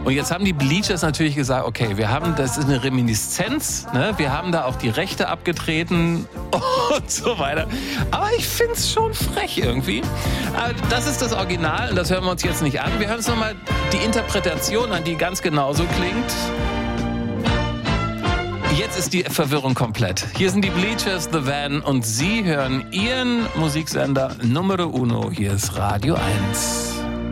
Und jetzt haben die Bleachers natürlich gesagt, okay, das ist eine Reminiszenz, ne? Wir haben da auch die Rechte abgetreten und so weiter. Aber ich finde es schon frech irgendwie. Das ist das Original und das hören wir uns jetzt nicht an. Wir hören uns nochmal die Interpretation an, die ganz genauso klingt. Jetzt ist die Verwirrung komplett. Hier sind die Bleachers, The Van und Sie hören Ihren Musiksender Numero Uno. Hier ist Radio 1.